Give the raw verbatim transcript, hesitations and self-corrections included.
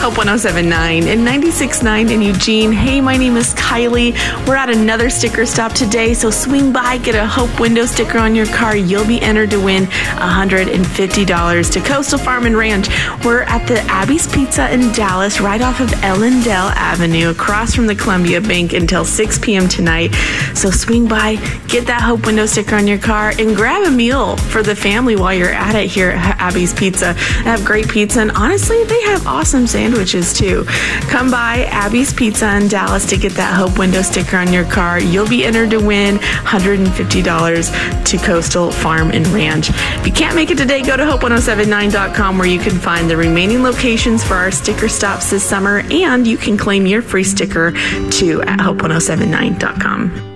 Hope one oh seven point nine and ninety-six point nine in Eugene. Hey, my name is Kylie. We're at another sticker stop today, so swing by, get a Hope window sticker on your car. You'll be entered to win one hundred fifty dollars to Coastal Farm and Ranch. We're at the Abby's Pizza in Dallas, right off of Ellendale Avenue, across from the Columbia Bank until six p.m. tonight. So swing by, get that Hope window sticker on your car, and grab a meal for the family while you're at it here at Abby's Pizza. They have great pizza, and honestly, they have awesome sandwiches too. Come by Abby's Pizza in Dallas to get that Hope window sticker on your car. You'll be entered to win one hundred fifty dollars to Coastal Farm and Ranch. If you can't make it today, go to hope one oh seven nine dot com where you can find the remaining locations for our sticker stops this summer, and you can claim your free sticker too at hope one oh seven nine dot com.